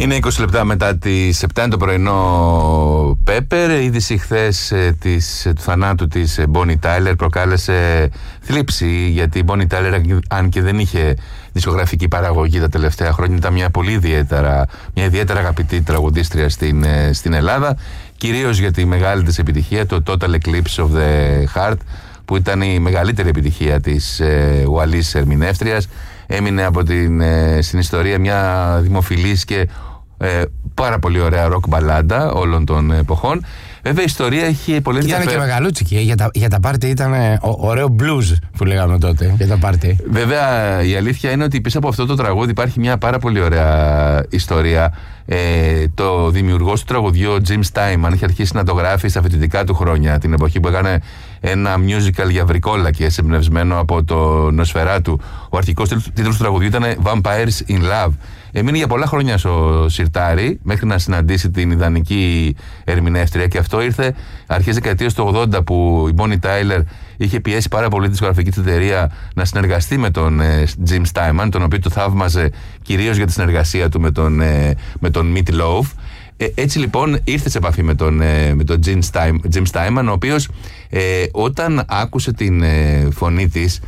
Είναι 20 λεπτά μετά τις 7 το πρωινό Πέπερ. Η είδηση χθες του θανάτου της Bonnie Tyler προκάλεσε θλίψη, γιατί η Bonnie Tyler, αν και δεν είχε δισκογραφική παραγωγή τα τελευταία χρόνια, ήταν μια ιδιαίτερα αγαπητή τραγουδίστρια στην Ελλάδα, κυρίως για τη μεγάλη της επιτυχία, το Total Eclipse of the Heart, που ήταν η μεγαλύτερη επιτυχία της Ουαλής ερμηνεύτριας. Έμεινε στην ιστορία μια δημοφιλής και πάρα πολύ ωραία ροκ μπαλάντα όλων των εποχών. Βέβαια η ιστορία έχει πολύ ενδιαφέρον. Ήταν και μεγαλούτσικη. Για τα πάρτι ήταν ωραίο blues που λέγαμε τότε. Για τα πάρτι. Βέβαια η αλήθεια είναι ότι πίσω από αυτό το τραγούδι υπάρχει μια πάρα πολύ ωραία ιστορία. Το δημιουργός του τραγουδιού, ο Jim Steinman, είχε αρχίσει να το γράφει στα φοιτητικά του χρόνια, την εποχή που έκανε ένα musical για βρικόλακες εμπνευσμένο από το Νοσφεράτου. Ο αρχικός τίτλος του τραγουδιού ήταν Vampires in Love. Έμεινε για πολλά χρόνια στο σιρτάρι μέχρι να συναντήσει την ιδανική ερμηνεύτρια, και αυτό ήρθε αρχές δεκαετίας του 80, που η Bonnie Tyler είχε πιέσει πάρα πολύ τη δισκογραφική της εταιρεία να συνεργαστεί με τον Jim Steinman, τον οποίο το θαύμαζε κυρίως για τη συνεργασία του με τον Meat Loaf. Έτσι λοιπόν ήρθε σε επαφή με τον Jim Steinman, ο οποίος όταν άκουσε την φωνή της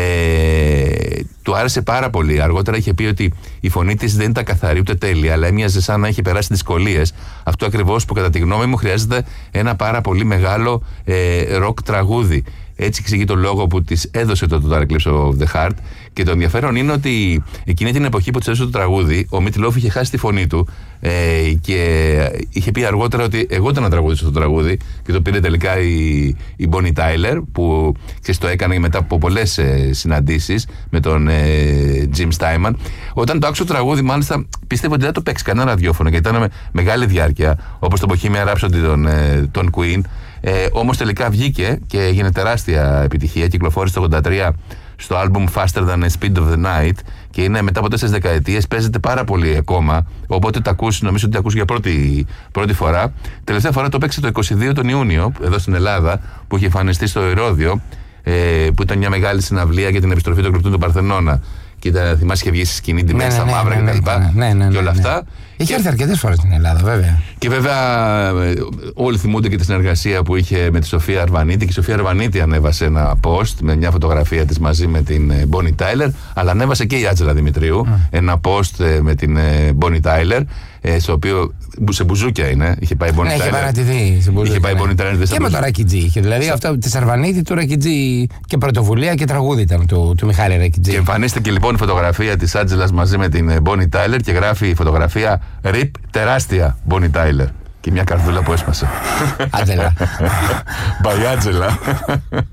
του άρεσε πάρα πολύ. Αργότερα είχε πει ότι η φωνή της δεν ήταν καθαρή ούτε τέλεια, αλλά έμοιαζε σαν να είχε περάσει δυσκολίες. Αυτό ακριβώς που κατά τη γνώμη μου χρειάζεται ένα πάρα πολύ μεγάλο ροκ τραγούδι. Έτσι εξηγεί το λόγο που της έδωσε το Total Eclipse of the Heart. Και το ενδιαφέρον είναι ότι εκείνη την εποχή που της έδωσε το τραγούδι, ο Meat Loaf είχε χάσει τη φωνή του και είχε πει αργότερα ότι εγώ ήταν να τραγουδήσω το τραγούδι, και το πήρε τελικά η Bonnie Tyler, που το έκανε μετά από πολλές συναντήσεις με τον Jim Steinman. Όταν το άκουσε το τραγούδι, μάλιστα πίστευε ότι δεν το παίξει κανένα ραδιόφωνο, γιατί ήταν με μεγάλη διάρκεια, όπως το Bohemian Rhapsody των Queen. Όμως τελικά βγήκε και έγινε τεράστια επιτυχία. Κυκλοφόρησε το 1983 στο άλμπουμ Faster Than a Speed of the Night, και είναι μετά από 4 δεκαετίες, παίζεται πάρα πολύ ακόμα. Οπότε το ακούσει, νομίζω ότι το ακούσει για πρώτη φορά. Τελευταία φορά το παίξε το 22 τον Ιούνιο, εδώ στην Ελλάδα, που είχε εμφανιστεί στο Ηρώδειο, που ήταν μια μεγάλη συναυλία για την επιστροφή των κρυπτών του Παρθενώνα. Και θυμάσαι, είχε βγει στη σκηνή ντυμένη στα μαύρα και όλα αυτά. Είχε έρθει αρκετές φορές στην Ελλάδα, βέβαια. Και βέβαια όλοι θυμούνται και τη συνεργασία που είχε με τη Σοφία Αρβανίτη. Και η Σοφία Αρβανίτη ανέβασε ένα post με μια φωτογραφία της μαζί με την Bonnie Tyler. Αλλά ανέβασε και η Άτζελα Δημητρίου ένα post με την Bonnie Tyler, στο οποίο σε μπουζούκια είναι. Είχε πάει η Bonnie Tyler. Είχε πάει να τη δει. Είχε πάει η Bonnie Tyler. Και με το Ρακιτζή είχε. Δηλαδή αυτό τη Αρβανίτη, του Ρακιτζή, και πρωτοβουλία και τραγούδι ήταν του Μιχάλη Ρακιτζή. Και εμφανίστηκε λοιπόν η φωτογραφία της Άτζελας μαζί με την Bonnie Tyler, και γράφει η φωτογραφία RIP τεράστια Bonnie Tyler. Και μια καρδούλα που έσπασε. Άτζελα. Μπαϊ Άτζελα.